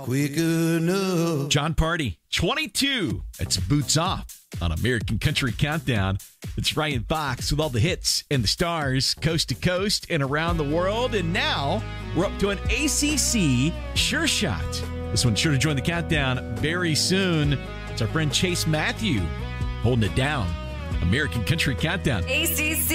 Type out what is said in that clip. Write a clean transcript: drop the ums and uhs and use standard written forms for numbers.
quick enough. John Party, 22. It's Boots Off on American Country Countdown. It's Ryan Fox with all the hits and the stars coast to coast and around the world. And now we're up to an ACC Sure Shot. This one's sure to join the countdown very soon. It's our friend Chase Matthew holding it down. American Country Countdown. ACC